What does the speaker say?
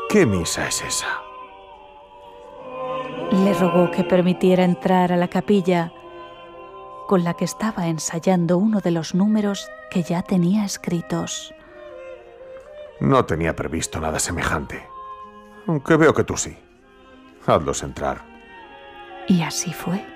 ¿Qué misa es esa? Le rogó que permitiera entrar a la capilla con la que estaba ensayando uno de los números que ya tenía escritos. No tenía previsto nada semejante, aunque veo que tú sí. Hazlos entrar. Y así fue.